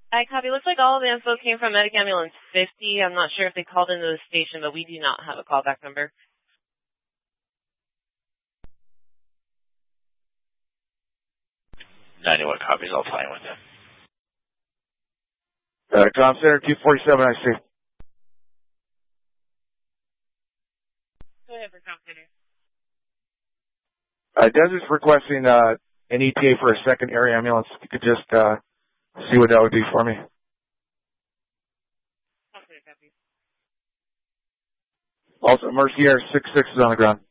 I copy. Looks like all of the info came from Medic Ambulance 50. I'm not sure if they called into the station, but we do not have a callback number. 91 copies. I'll fly with them. Com Center 247, I see. Go ahead for Com Center. Desert's requesting an ETA for a second air ambulance. If you could just see what that would be for me. Com Center, copy. Also, Mercy Air 66 is on the ground.